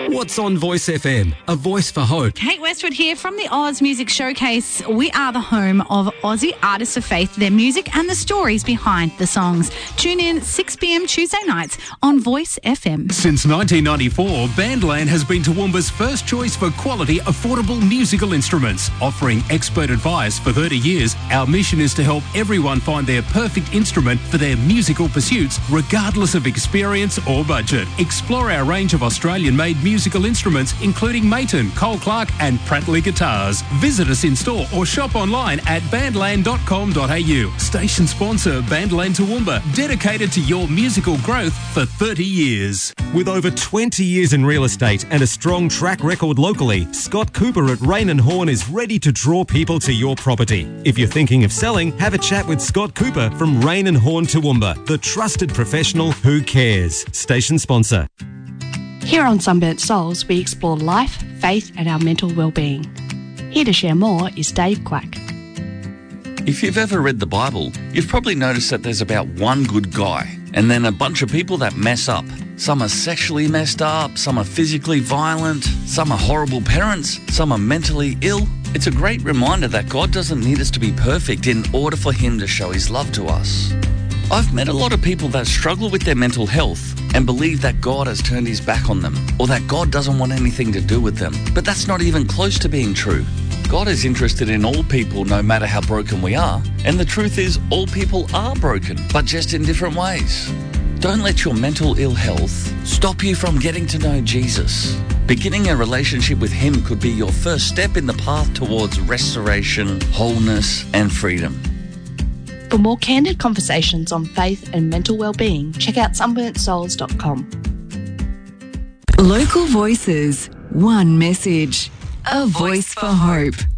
What's on Voice FM? A voice for hope. Kate Westwood here from the Oz Music Showcase. We are the home of Aussie artists of faith, their music and the stories behind the songs. Tune in 6 p.m. Tuesday nights on Voice FM. Since 1994, Bandland has been Toowoomba's first choice for quality, affordable musical instruments. Offering expert advice for 30 years, our mission is to help everyone find their perfect instrument for their musical pursuits, regardless of experience or budget. Explore our range of Australian-made musical instruments, including Maton, Cole Clark and Prattley guitars. Visit us in store or shop online at bandland.com.au. Station sponsor Bandland Toowoomba, dedicated to your musical growth for 30 years. With over 20 years in real estate and a strong track record locally, Scott Cooper at Rain & Horn is ready to draw people to your property. If you're thinking of selling, have a chat with Scott Cooper from Rain & Horn Toowoomba, the trusted professional who cares. Station sponsor. Here on Sunburnt Souls, we explore life, faith and our mental well-being. Here to share more is Dave Quack. If you've ever read the Bible, you've probably noticed that there's about one good guy and then a bunch of people that mess up. Some are sexually messed up, some are physically violent, some are horrible parents, some are mentally ill. It's a great reminder that God doesn't need us to be perfect in order for Him to show His love to us. I've met a lot of people that struggle with their mental health and believe that God has turned His back on them or that God doesn't want anything to do with them. But that's not even close to being true. God is interested in all people no matter how broken we are. And the truth is, all people are broken, but just in different ways. Don't let your mental ill health stop you from getting to know Jesus. Beginning a relationship with Him could be your first step in the path towards restoration, wholeness and freedom. For more candid conversations on faith and mental well-being, check out sunburntsouls.com. Local voices, one message, a voice for hope.